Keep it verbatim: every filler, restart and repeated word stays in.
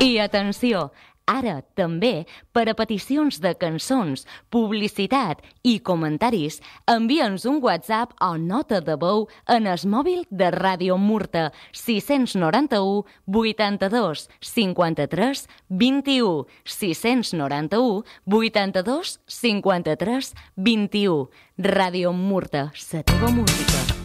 I atenció, ara també, per a peticions de cançons, publicitat i comentaris, envia'ns un WhatsApp o nota de veu en el mòbil de Ràdio Murta sis nou u, vuitanta-dos, cinquanta-tres, vint-i-u, sis nou u, vuitanta-dos, cinquanta-tres, vint-i-u. Ràdio Murta, la teva música.